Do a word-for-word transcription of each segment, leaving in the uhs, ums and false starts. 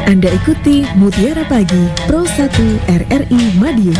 Anda ikuti Mutiara Pagi Pro satu R R I Madiun.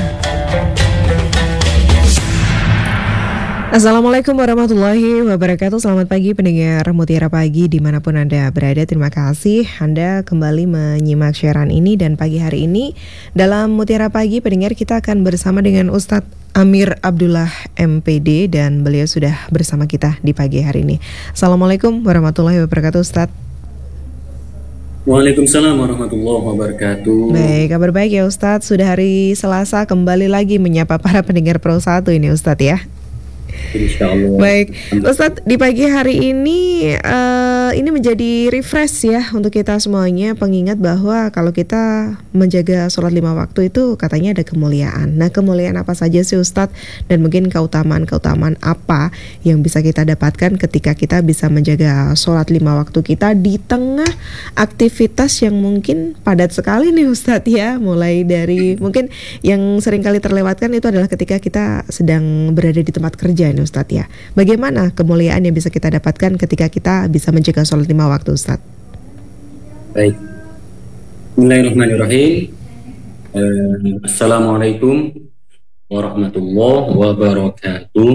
Assalamualaikum warahmatullahi wabarakatuh. Selamat pagi pendengar Mutiara Pagi dimanapun Anda berada. Terima kasih Anda kembali menyimak siaran ini. Dan pagi hari ini dalam Mutiara Pagi pendengar, kita akan bersama dengan Ustadz Amir Abdullah M P D, dan beliau sudah bersama kita di pagi hari ini. Assalamualaikum warahmatullahi wabarakatuh Ustadz. Waalaikumsalam warahmatullahi wabarakatuh. Baik, kabar baik ya Ustadz. Sudah hari Selasa kembali lagi menyapa para pendengar Pro satu ini Ustadz ya. Insyaallah. Baik, Ustadz, di pagi hari ini uh, ini menjadi refresh ya untuk kita semuanya, pengingat bahwa kalau kita menjaga sholat lima waktu itu katanya ada kemuliaan. Nah, kemuliaan apa saja sih Ustadz, dan mungkin keutamaan-keutamaan apa yang bisa kita dapatkan ketika kita bisa menjaga sholat lima waktu kita di tengah aktivitas yang mungkin padat sekali nih Ustadz ya. Mulai dari mungkin yang sering kali terlewatkan itu adalah ketika kita sedang berada di tempat kerja ini Ustadz ya. Bagaimana kemuliaan yang bisa kita dapatkan ketika kita bisa menjaga sholat lima waktu Ustadz? Baik. Bismillahirrahmanirrahim. Uh, Assalamualaikum warahmatullahi wabarakatuh.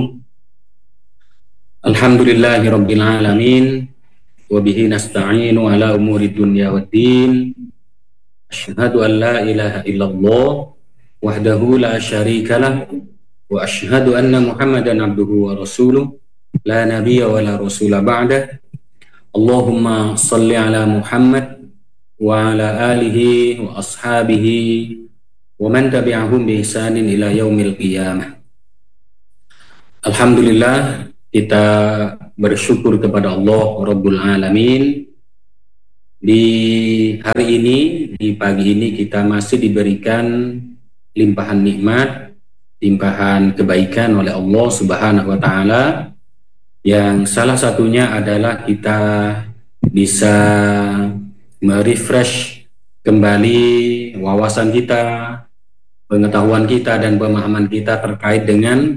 Alhamdulillahirabbil alamin wa bihi nasta'inu ala umuri dunya waddin. Asyhadu an la ilaha illallah wahdahu la syarikalah wa asyhadu anna Muhammadan abduhu wa rasuluh la nabiyya wa la rasula ba'dah. Allahumma salli ala Muhammad wa ala alihi wa ashabihi wa man tabi'ahum bi ihsanin ila yaumil qiyamah. Alhamdulillah, kita bersyukur kepada Allah Rabbul Alamin. Di hari ini, di pagi ini kita masih diberikan limpahan nikmat, limpahan kebaikan oleh Allah Subhanahu wa Ta'ala, yang salah satunya adalah kita bisa merefresh kembali wawasan kita, pengetahuan kita, dan pemahaman kita terkait dengan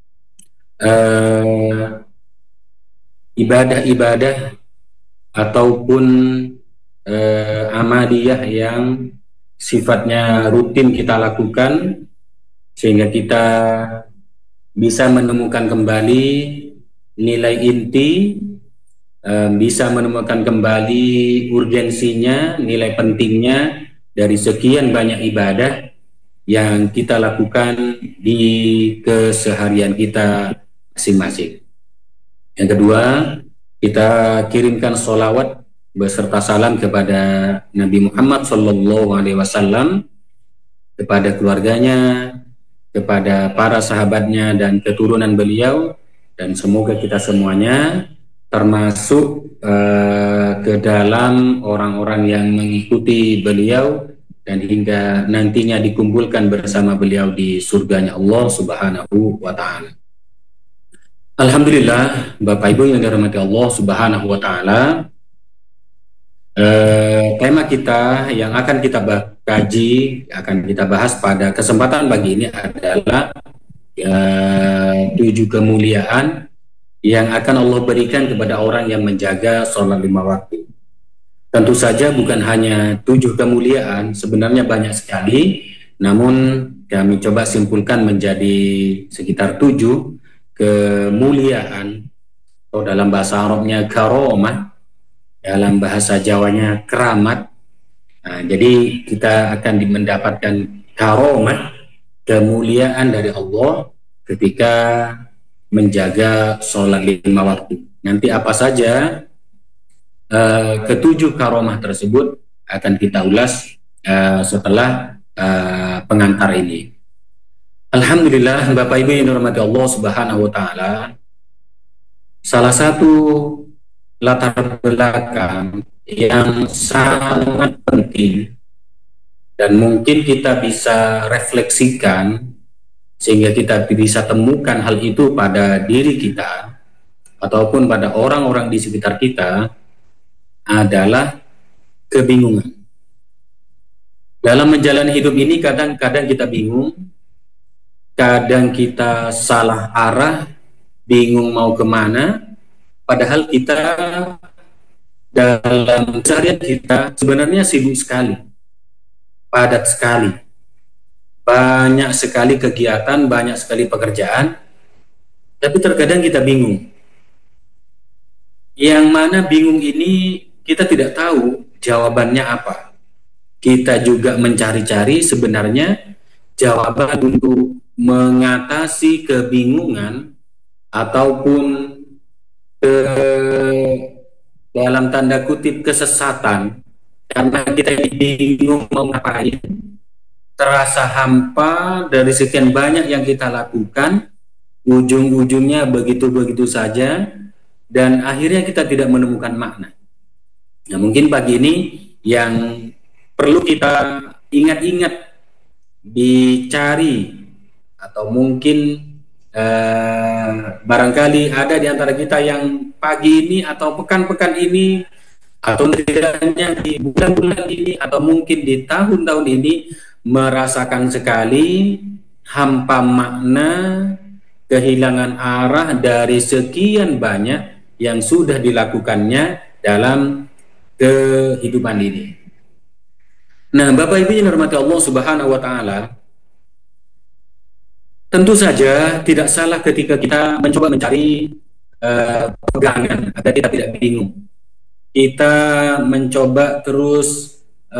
uh, ibadah-ibadah ataupun uh, amaliyah yang sifatnya rutin kita lakukan, sehingga kita bisa menemukan kembali nilai inti, bisa menemukan kembali urgensinya, nilai pentingnya dari sekian banyak ibadah yang kita lakukan di keseharian kita masing-masing. Yang kedua, kita kirimkan sholawat beserta salam kepada Nabi Muhammad Sallallahu Alaihi Wasallam, kepada keluarganya, kepada para sahabatnya dan keturunan beliau, dan semoga kita semuanya termasuk uh, ke dalam orang-orang yang mengikuti beliau dan hingga nantinya dikumpulkan bersama beliau di surganya Allah Subhanahu wa Ta'ala. Alhamdulillah, Bapak Ibu yang dirahmati Allah Subhanahu wa Ta'ala, uh, tema kita yang akan kita kaji, akan kita bahas pada kesempatan pagi ini adalah uh, tujuh kemuliaan yang akan Allah berikan kepada orang yang menjaga sholat lima waktu. Tentu saja bukan hanya tujuh kemuliaan, sebenarnya banyak sekali, namun kami coba simpulkan menjadi sekitar tujuh kemuliaan, atau dalam bahasa Arabnya karomah, dalam bahasa Jawanya keramat. Nah, jadi kita akan mendapatkan karomah, kemuliaan dari Allah ketika menjaga sholat lima waktu. Nanti apa saja uh, ketujuh karomah tersebut akan kita ulas uh, setelah uh, pengantar ini. Alhamdulillah, Bapak Ibu yang dirahmati Allah Subhanahu wa Ta'ala, salah satu latar belakang yang sangat penting dan mungkin kita bisa refleksikan sehingga kita bisa temukan hal itu pada diri kita ataupun pada orang-orang di sekitar kita adalah kebingungan. Dalam menjalani hidup ini kadang-kadang kita bingung, kadang kita salah arah, bingung mau kemana, padahal kita dalam keseharian kita sebenarnya sibuk sekali, padat sekali, banyak sekali kegiatan, banyak sekali pekerjaan, tapi terkadang kita bingung. Yang mana bingung ini kita tidak tahu jawabannya apa. Kita juga mencari-cari sebenarnya jawaban untuk mengatasi kebingungan ataupun ke dalam tanda kutip kesesatan karena kita bingung mau ngapain, terasa hampa dari sekian banyak yang kita lakukan, ujung-ujungnya begitu-begitu saja, dan akhirnya kita tidak menemukan makna. Nah, mungkin pagi ini yang perlu kita ingat-ingat, dicari, atau mungkin eh, barangkali ada di antara kita yang pagi ini atau pekan-pekan ini atau tidaknya di bulan-bulan ini atau mungkin di tahun-tahun ini merasakan sekali hampa makna, kehilangan arah dari sekian banyak yang sudah dilakukannya dalam kehidupan ini. Nah, Bapak Ibu yang dirahmati Allah Subhanahu wa taala, tentu saja tidak salah ketika kita mencoba mencari uh, pegangan agar kita tidak bingung. Kita mencoba terus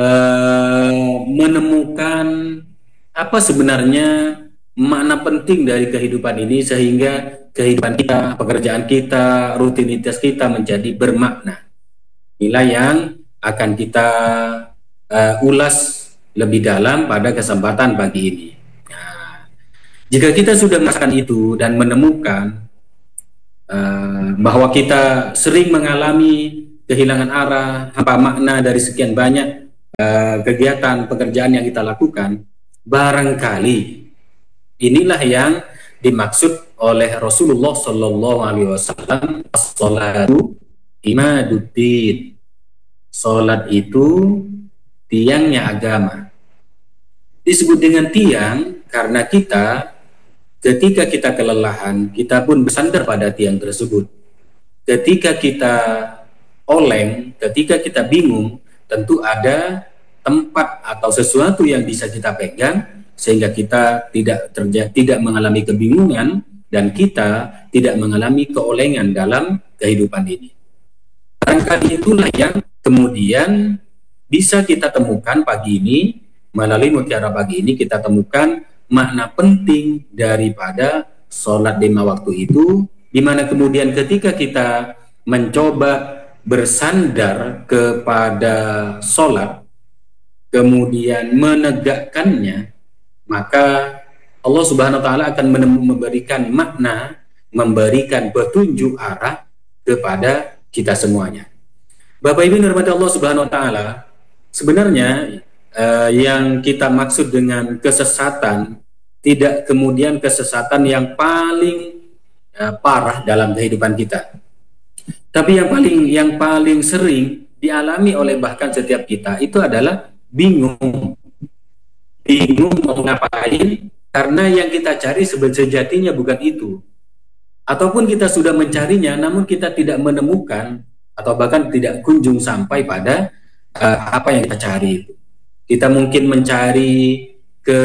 uh, menemukan apa sebenarnya makna penting dari kehidupan ini sehingga kehidupan kita, pekerjaan kita, rutinitas kita menjadi bermakna. Inilah yang akan kita uh, ulas lebih dalam pada kesempatan pagi ini. Nah, jika kita sudah merasakan itu dan menemukan uh, bahwa kita sering mengalami kehilangan arah, hampa makna dari sekian banyak uh, kegiatan pekerjaan yang kita lakukan, barangkali inilah yang dimaksud oleh Rasulullah Shallallahu Alaihi Wasallam, as-sholatu imaduddin. Salat itu tiangnya agama. Disebut dengan tiang karena kita ketika kita kelelahan, kita pun bersandar pada tiang tersebut. Ketika kita oleng, ketika kita bingung, tentu ada tempat atau sesuatu yang bisa kita pegang sehingga kita tidak terjadi, tidak mengalami kebingungan dan kita tidak mengalami keolengan dalam kehidupan ini. Barangkali itulah yang kemudian bisa kita temukan pagi ini, melalui mutiara pagi ini kita temukan makna penting daripada sholat lima waktu itu, di mana kemudian ketika kita mencoba bersandar kepada sholat, kemudian menegakkannya, maka Allah Subhanahu wa taala akan memberikan makna, memberikan petunjuk arah kepada kita semuanya. Bapak Ibu yang dirahmati Allah Subhanahu wa taala, sebenarnya eh, yang kita maksud dengan kesesatan tidak kemudian kesesatan yang paling eh, parah dalam kehidupan kita. Tapi yang paling yang paling sering dialami oleh bahkan setiap kita itu adalah bingung. Bingung mau ngapain karena yang kita cari sejatinya bukan itu. Ataupun kita sudah mencarinya namun kita tidak menemukan atau bahkan tidak kunjung sampai pada uh, apa yang kita cari itu. Kita mungkin mencari ke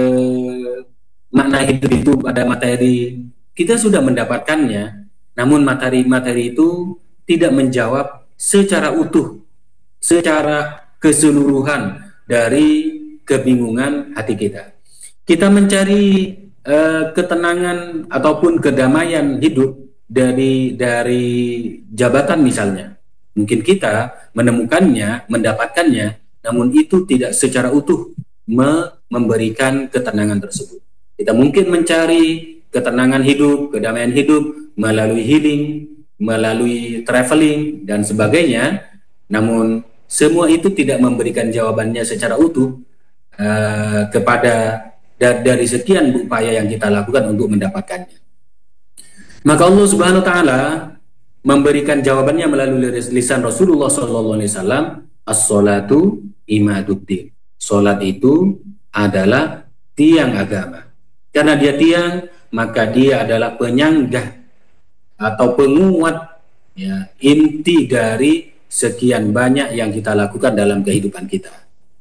makna hidup itu pada materi, kita sudah mendapatkannya, namun materi-materi itu tidak menjawab secara utuh, secara keseluruhan dari kebingungan hati kita. Kita mencari uh, ketenangan ataupun kedamaian hidup dari dari jabatan misalnya. Mungkin kita menemukannya, mendapatkannya, namun itu tidak secara utuh me memberikan ketenangan tersebut. Kita mungkin mencari ketenangan hidup, kedamaian hidup melalui healing, melalui traveling dan sebagainya, namun semua itu tidak memberikan jawabannya secara utuh uh, kepada da dari sekian upaya yang kita lakukan untuk mendapatkannya. Maka Allah Subhanahu wa taala memberikan jawabannya melalui lisan Rasulullah sallallahu alaihi wasallam, as-sholatu imaduddin. Salat itu adalah tiang agama. Karena dia tiang, maka dia adalah penyanggah atau penguat ya, inti dari sekian banyak yang kita lakukan dalam kehidupan kita.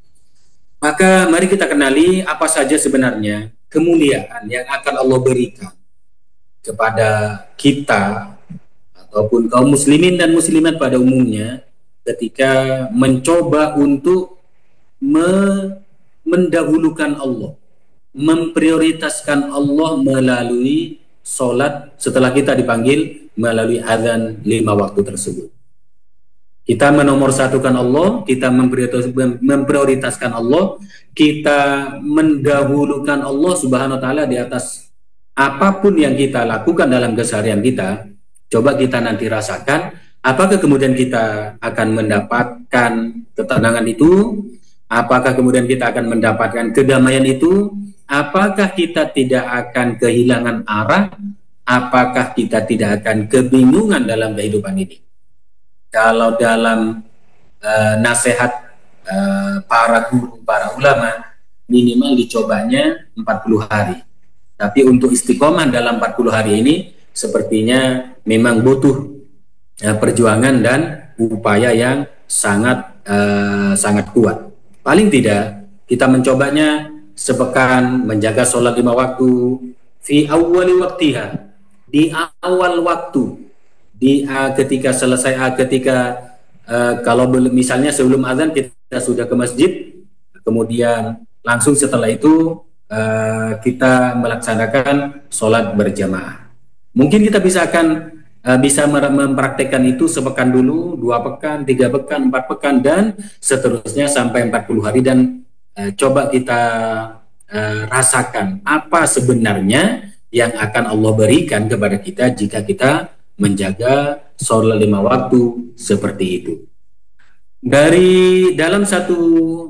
Maka mari kita kenali apa saja sebenarnya kemuliaan yang akan Allah berikan kepada kita ataupun kaum muslimin dan muslimat pada umumnya ketika mencoba untuk me mendahulukan Allah, memprioritaskan Allah melalui sholat setelah kita dipanggil melalui azan lima waktu tersebut. Kita menomorsatukan Allah, kita memprioritaskan Allah, kita mendahulukan Allah Subhanahu wa taala di atas apapun yang kita lakukan dalam keseharian kita. Coba kita nanti rasakan, apakah kemudian kita akan mendapatkan ketenangan itu? Apakah kemudian kita akan mendapatkan kedamaian itu? Apakah kita tidak akan kehilangan arah? Apakah kita tidak akan kebingungan dalam kehidupan ini? Kalau dalam uh, nasihat uh, para guru, para ulama, minimal dicobanya empat puluh hari. Tapi untuk istiqomah dalam empat puluh hari ini sepertinya memang butuh uh, perjuangan dan upaya yang sangat uh, sangat kuat. Paling tidak kita mencobanya sepekan, menjaga sholat lima waktu fi awwali waktiha, di awal waktu, di uh, ketika selesai uh, ketika uh, kalau misalnya sebelum azan kita sudah ke masjid, kemudian langsung setelah itu uh, kita melaksanakan sholat berjamaah. Mungkin kita bisa akan uh, bisa mempraktekkan itu sepekan dulu, dua pekan, tiga pekan, empat pekan, dan seterusnya sampai empat puluh hari. Dan uh, coba kita uh, rasakan apa sebenarnya yang akan Allah berikan kepada kita jika kita menjaga sholat lima waktu seperti itu. Dari dalam satu